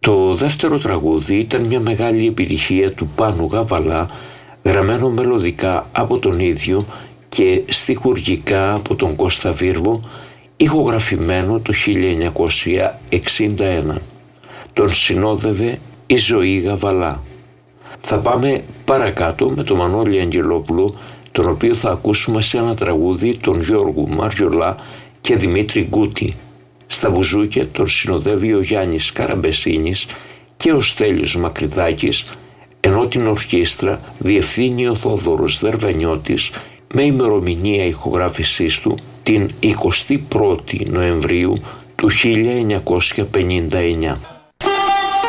Το δεύτερο τραγούδι ήταν μια μεγάλη επιτυχία του Πάνου Γαβαλά, γραμμένο μελωδικά από τον ίδιο και στιχουργικά από τον Κώστα Βίρβο, ηχογραφημένο το 1961. Τον συνόδευε η Ζωή Γαβαλά. Θα πάμε παρακάτω με τον Μανώλη Αγγελόπουλο, τον οποίο θα ακούσουμε σε ένα τραγούδι των Γιώργου Μαριολά και Δημήτρη Γκούτη. Στα μπουζούκια τον συνοδεύει ο Γιάννης Καραμπεσίνης και ο Στέλιος Μακρυδάκης, ενώ την ορχήστρα διευθύνει ο Θόδωρος Δερβενιώτης με ημερομηνία ηχογράφησής του την 21η Νοεμβρίου του 1959.